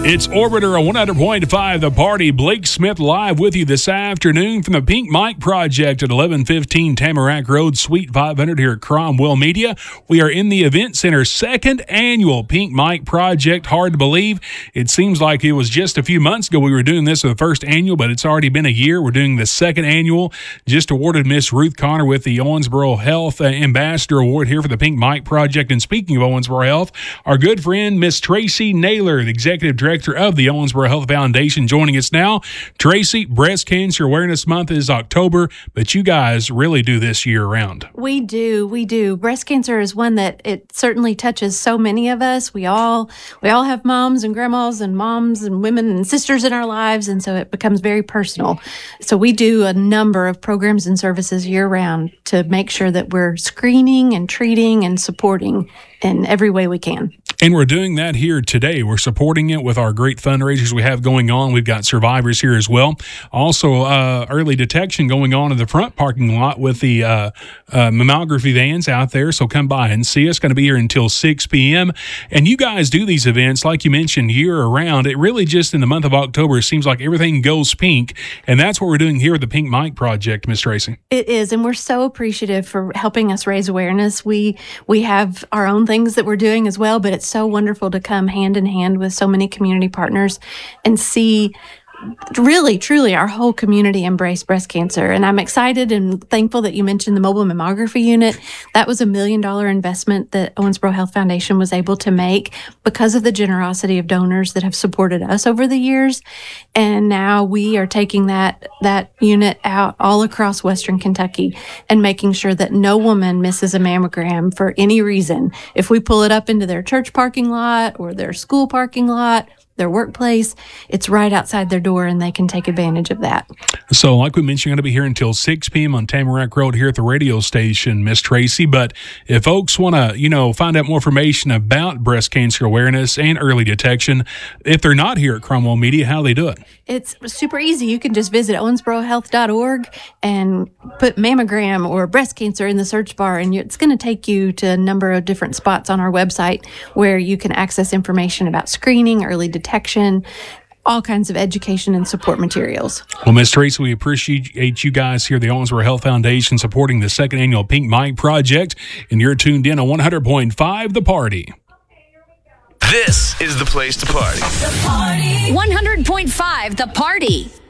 It's Orbiter on 100.5 The Party. Blake Smith live with you this afternoon from the Pink Mike Project at 1115 Tamarack Road, Suite 500 here at Cromwell Media. We are in the Event Center, second annual Pink Mike Project. Hard to believe. It seems like it was just a few months ago we were doing this for the first annual, but it's already been a year. We're doing the second annual. Just awarded Miss Ruth Connor with the Owensboro Health Ambassador Award here for the Pink Mike Project. And speaking of Owensboro Health, our good friend Miss Tracy Naylor, the Executive Director of the Owensboro Health Foundation, joining us now. Tracy, Breast Cancer Awareness Month is October, but you guys really do this year round. We do. Breast cancer is one that it certainly touches so many of us. We all have moms and grandmas and moms and women and sisters in our lives, and so it becomes very personal. So we do a number of programs and services year round to make sure that we're screening and treating and supporting in every way we can. And we're doing that here today. We're supporting it with our great fundraisers we have going on. We've got survivors here as well. Also, early detection going on in the front parking lot with the mammography vans out there. So come by and see us. Going to be here until 6 p.m. And you guys do these events, like you mentioned, year around. It really just in the month of October, it seems like everything goes pink. And that's what we're doing here with the Pink Mike Project, Miss Tracy. It is. And we're so appreciative for helping us raise awareness. We have our own things that we're doing as well, but it's so wonderful to come hand in hand with so many community partners and see really, truly our whole community embrace breast cancer. And I'm excited and thankful that you mentioned the mobile mammography unit. That was $1 million investment that Owensboro Health Foundation was able to make because of the generosity of donors that have supported us over the years. And now we are taking that unit out all across Western Kentucky and making sure that no woman misses a mammogram for any reason. If we pull it up into their church parking lot or their school parking lot, their workplace, it's right outside their door and they can take advantage of that. So like we mentioned, you're going to be here until 6 p.m. on Tamarack Road here at the radio station, Miss Tracy. But if folks want to, find out more information about breast cancer awareness and early detection, if they're not here at Cromwell Media, how do they do it? It's super easy. You can just visit owensborohealth.org and put mammogram or breast cancer in the search bar, and it's going to take you to a number of different spots on our website where you can access information about screening, early detection, all kinds of education and support materials. Well, Ms. Tracy, we appreciate you guys here at the Owensboro Health Foundation supporting the second annual Pink Mike Project, and you're tuned in on 100.5 The Party. This is the place to party. 100.5 The Party.